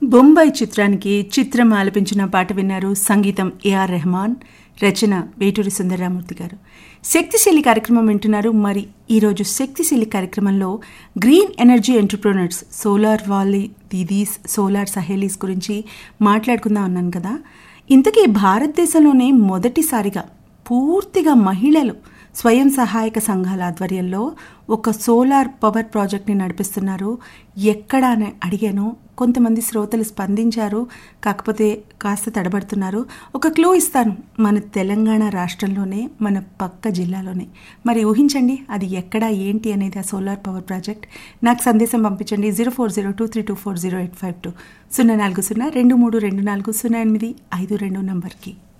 బొంబాయి చిత్రానికి చిత్రం ఆలపించిన పాట విన్నారు. సంగీతం ఏఆర్ రెహమాన్, రచన వేటూరి సుందరరామూర్తి గారు. శక్తిశీలి కార్యక్రమం వింటున్నారు. మరి ఈరోజు శక్తిశీలి కార్యక్రమంలో గ్రీన్ ఎనర్జీ ఎంటర్ప్రెన్యూర్స్, సోలార్ వాలీ దీదీస్, సోలార్ సహేలీస్ గురించి మాట్లాడుకుందాం అన్నాను కదా. ఇంతకీ భారతదేశంలోనే మొదటిసారిగా పూర్తిగా మహిళలు స్వయం సహాయక సంఘాల ఆధ్వర్యంలో ఒక సోలార్ పవర్ ప్రాజెక్ట్ని నడిపిస్తున్నారు. ఎక్కడ అని అడిగాను. కొంతమంది శ్రోతలు స్పందించారు, కాకపోతే కాస్త తడబడుతున్నారు. ఒక క్లూ ఇస్తాను, మన తెలంగాణ రాష్ట్రంలోనే, మన పక్క జిల్లాలోనే. మరి ఊహించండి అది ఎక్కడ ఏంటి అనేది ఆ సోలార్ పవర్ ప్రాజెక్ట్. నాకు సందేశం పంపించండి 040232408520 04023240852 నంబర్కి.